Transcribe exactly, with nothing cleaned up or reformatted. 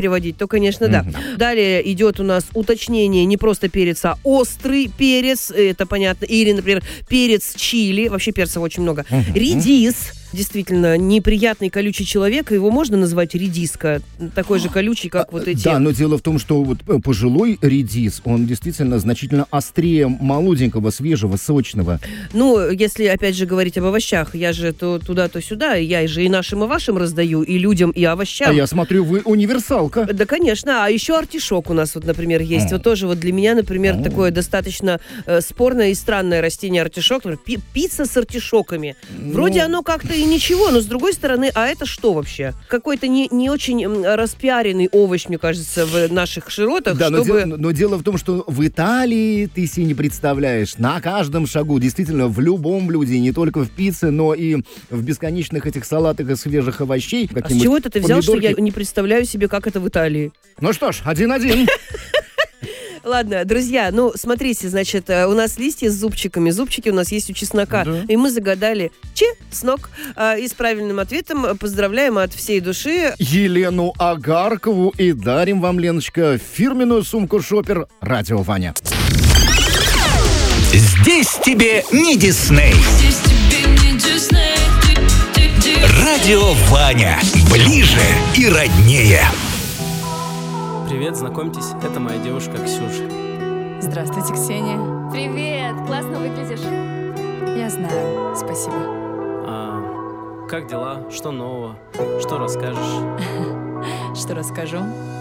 приводить, то, конечно, да. Mm-hmm. Далее идет у нас уточнение не просто перец, а острый перец, это понятно. Или, например, перец чили, вообще перцев очень много. Mm-hmm. Редис. Действительно, неприятный колючий человек, его можно назвать редиска, такой же колючий, как а, вот эти... Да, но дело в том, что вот пожилой редис, он действительно значительно острее молоденького, свежего, сочного. Ну, если, опять же, говорить об овощах, я же то туда, то сюда, я же и нашим, и вашим раздаю, и людям, и овощам. А я смотрю, вы универсалка. Да, конечно, а еще артишок у нас, вот, например, есть. Mm. Вот тоже вот для меня, например, mm. такое достаточно э, спорное и странное растение артишок. Пи- пицца с артишоками. Mm. Вроде оно как-то и ничего, но с другой стороны, а это что вообще? Какой-то не, не очень распиаренный овощ, мне кажется, в наших широтах. Да, чтобы... но, де- но дело в том, что в Италии, ты себе не представляешь, на каждом шагу, действительно, в любом блюде, не только в пицце, но и в бесконечных этих салатах из свежих овощей. А с чего это ты взял, что я не представляю себе, как это в Италии? Ну что ж, один-один. Ладно, друзья, ну, смотрите, значит, у нас листья с зубчиками. Зубчики у нас есть у чеснока. Да. И мы загадали чеснок. И с правильным ответом поздравляем от всей души Елену Агаркову и дарим вам, Леночка, фирменную сумку «Шопер» «Радио Ваня». Здесь тебе не Дисней. Здесь тебе не Дисней. Радио Ваня. Ближе и роднее. Привет, знакомьтесь, это моя девушка Ксюша. Здравствуйте, Ксения. Привет, классно выглядишь. Я знаю, спасибо. А, как дела? Что нового? Что расскажешь? Что расскажу?